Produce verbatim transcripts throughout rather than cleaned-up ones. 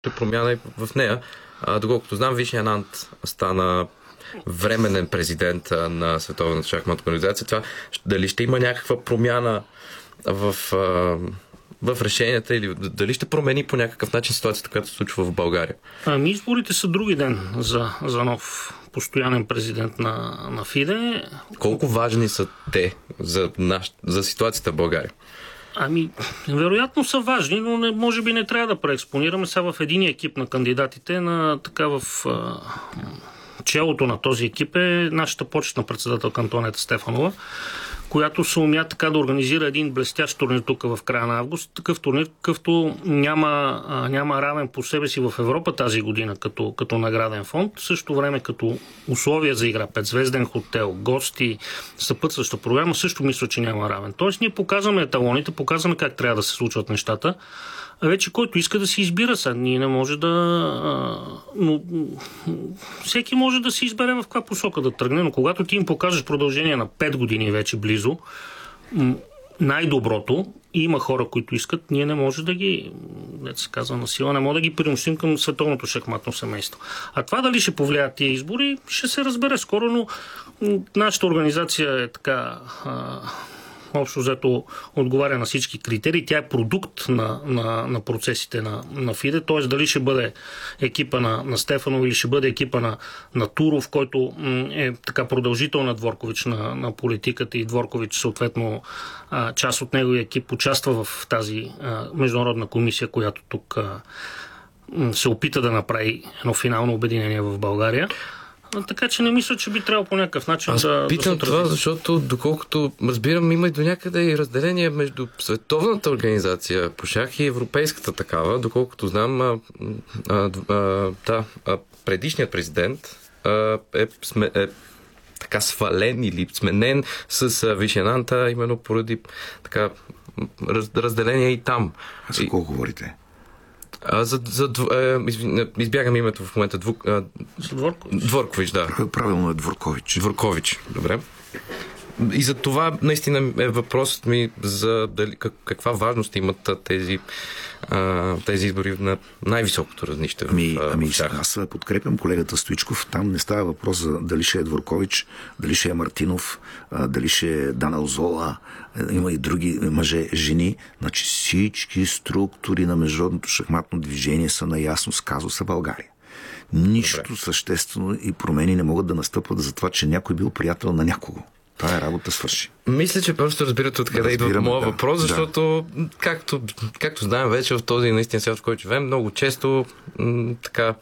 промяна и в нея. А, доколкото знам, Вишня Ананд стана временен президент на Световната шахматна организация. Това, дали ще има някаква промяна в, в решенията или дали ще промени по някакъв начин ситуацията, която се случва в България? Ами изборите са други ден за, за нов постоянен президент на, на ФИДЕ. Колко важни са те за, наш, за ситуацията в България? Ами, вероятно са важни, но не, може би не трябва да преекспонираме сега в един екип на кандидатите, на така в а, челото на този екип е нашата почетна председателка Антоанета Стефанова, която се умя така да организира един блестящ турнир тук в края на август. Такъв турнир, какъвто няма, а, няма равен по себе си в Европа тази година като, като награден фонд. В същото време като условия за игра, петзвезден хотел, гости, съпътстваща програма, също мисля, че няма равен. Тоест ние показваме еталоните, показваме как трябва да се случват нещата. А вече който иска да си избира сега, ние не може да... А, но, всеки може да си избере в каква посока да тръгне, но когато ти им покажеш продължение на пет години вече близо, най-доброто, и има хора, които искат, ние не може да ги, не се казва на сила, не може да ги приносим към световното шахматно семейство. А това дали ще повлияят тия избори, ще се разбере скоро, но нашата организация е така... А, общо взето отговаря на всички критерии. Тя е продукт на, на, на процесите на, на ФИДЕ, т.е. дали ще бъде екипа на, на Стефанов или ще бъде екипа на, на Туров, който е така продължител на Дворкович на, на политиката и Дворкович съответно а, част от неговия екип участва в тази а, международна комисия, която тук а, се опита да направи едно финално обединение в България. Така че не мисля, че би трябвало по някакъв начин Аз да... питам да това, защото доколкото разбирам, има и до някъде и разделение между Световната организация по шах и Европейската такава. Доколкото знам, а, а, а, да, а, предишният президент а, е, сме, е така свален или сменен с Вишня Ананд, именно поради така раз, разделение и там. А за колко говорите? А, за, за, е, избягам името в момента. Дву, а, Дворкович. Дворкович, да. Правилно е Дворкович. Дворкович, добре. И за това наистина е въпросът ми за дали, как, каква важност имат тези, а, тези избори на най-високото равнище. Ами, в, ами в шах. аз подкрепям колегата Стоичков. Там не става въпрос за дали ще е Дворкович, дали ще е Мартинов, дали ще е Данел Зола. Има и други мъже, жени. Значи всички структури на международното шахматно движение са наясно с казуса България. Нищо Добре. съществено и промени не могат да настъпват за това, че някой бил приятел на някого. Тая работа свърши. Мисля, че просто разбирате откъде идва моя да, въпрос, защото да. както, както знаем вече в този наистина свят, в който живеем, много често м- така...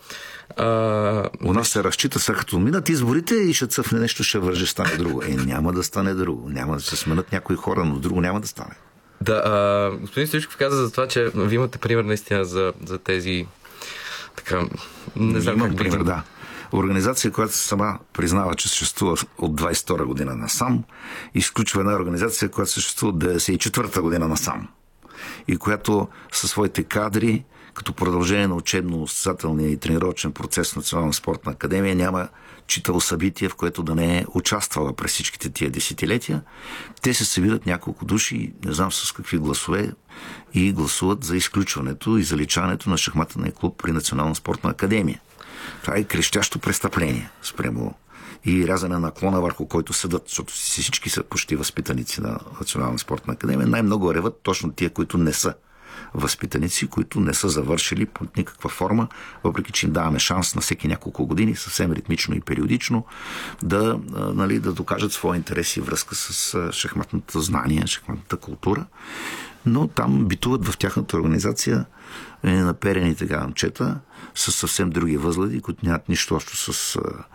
А... У нас се разчита са като минат изборите и ще цъфне нещо, ще върже, стане друго. Е, няма да стане друго. Няма да се сменят някои хора, но друго няма да стане. Да, а, господин Стоичков каза за това, че ви имате пример наистина за, за тези така... Не знам Имам как пример, да. Организация, която сама признава, че съществува от двайсет и втора година насам, изключва една организация, която съществува от деветдесет и четвърта година насам и която със своите кадри, като продължение на учебно-състезателния и тренировъчен процес в Национална спортна академия, няма читало събитие, в което да не е участвала през всичките тия десетилетия. Те се събират няколко души, не знам с какви гласове, и гласуват за изключването и заличаването на шахматния клуб при Национална спортна академия. Това е крещящо престъпление спрямо и рязане на клона, върху който съдат, защото всички са почти възпитаници на Национална спортна академия. Най-много реват точно тия, които не са възпитаници, които не са завършили по никаква форма, въпреки че им даваме шанс на всеки няколко години, съвсем ритмично и периодично, да, нали, да докажат своя интерес и връзка с шахматната знание, шахматната култура. Но там битуват в тяхната организация наперени така момчета с съвсем други възгледи, които нямат нищо общо с,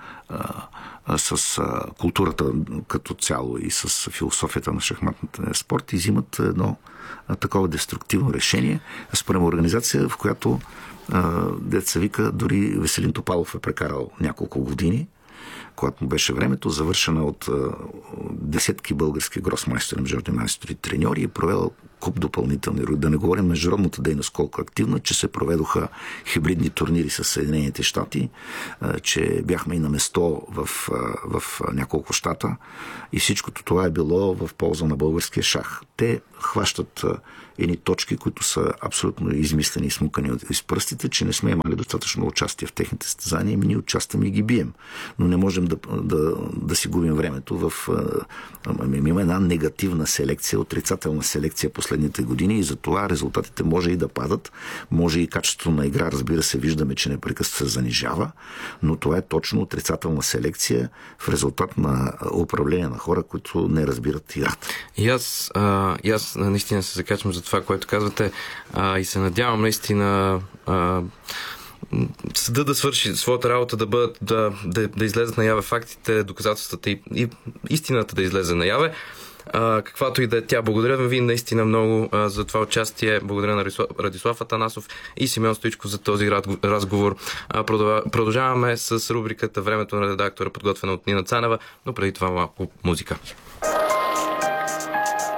а, с а, културата като цяло и с философията на шахматната спорт и взимат едно а, такова деструктивно решение спрямо организация, в която деца вика, дори Веселин Топалов е прекарал няколко години, когато му беше времето, завършена от а, десетки български гросмайстори, международни майстори, треньори и провел куп допълнителни роли. Да не говорим международната дейност колко активна, че се проведоха хибридни турнири с Съединените щати, че бяхме и на место в, в няколко щата и всичкото това е било в полза на българския шах. Те хващат едни точки, които са абсолютно измислени и смукани из пръстите, че не сме имали достатъчно участие в техните състезания и ние участваме и ги бием. Но не можем да, да, да си губим времето в... Има една негативна селекция, отрицателна селекция последните години и затова резултатите може и да падат. Може и качеството на игра, разбира се, виждаме, че непрекъснато се занижава, но това е точно отрицателна селекция в резултат на управление на хора, които не разбират играта. И аз, а, и аз наистина се закачвам за това, което казвате, а, и се надявам наистина а, съда да свърши своята работа, да, бъдат, да, да, да излезат наяве фактите, доказателствата и, и истината да излезе наяве. А, каквато и да е тя. Благодаря ви наистина много а, за това участие. Благодаря на Радислав Атанасов и Симеон Стоичков за този разговор. А, продължаваме с рубриката Времето на редактора, подготвена от Нина Цанева, но преди това малко музика.